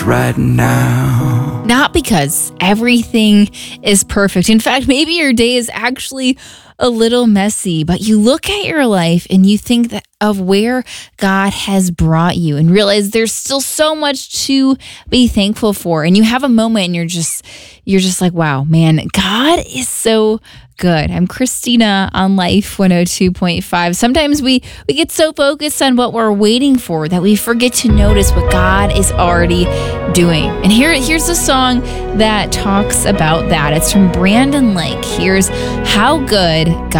right now. Not because everything is perfect. In fact, maybe your day is actually a little messy, but you look at your life and you think of where God has brought you and realize there's still so much to be thankful for. And you have a moment and you're just like, wow, man, God is so good. I'm Christina on Life 102.5. Sometimes we get so focused on what we're waiting for that we forget to notice what God is already doing. And here's a song that talks about that. It's from Brandon Lake. Here's How Good God